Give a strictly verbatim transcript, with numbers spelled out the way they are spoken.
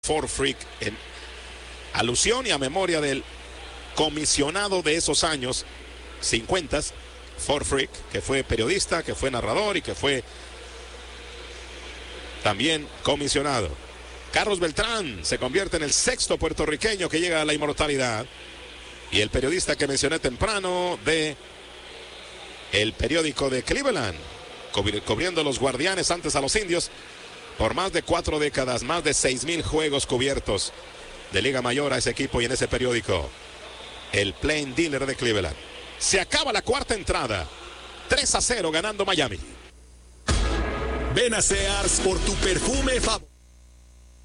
Ford Freak, en alusión y a memoria del comisionado de esos años cincuenta, Ford Freak, que fue periodista, que fue narrador y que fue también comisionado. Carlos Beltrán se convierte en el sexto puertorriqueño que llega a la inmortalidad. Y el periodista que mencioné temprano de el periódico de Cleveland, cubriendo los Guardianes antes a los Indios por más de cuatro décadas, más de seis mil juegos cubiertos de Liga Mayor a ese equipo y en ese periódico, el Plain Dealer de Cleveland. Se acaba la cuarta entrada, tres a cero ganando Miami. Ven a Sears por tu perfume favorito.